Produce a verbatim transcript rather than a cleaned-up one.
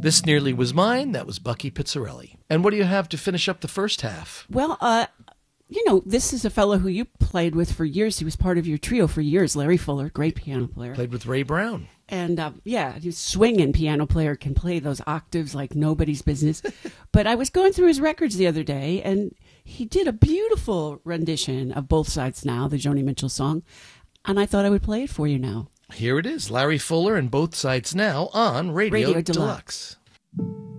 This Nearly Was Mine. That was Bucky Pizzarelli. And what do you have to finish up the first half? Well, uh, you know, this is a fellow who you played with for years. He was part of your trio for years, Larry Fuller, great piano player. Played with Ray Brown. And, uh, yeah, he's a swinging piano player, can play those octaves like nobody's business. But I was going through his records the other day, and he did a beautiful rendition of Both Sides Now, the Joni Mitchell song, and I thought I would play it for you now. Here it is, Larry Fuller and Both Sides Now on Radio, Radio Deluxe. Deluxe.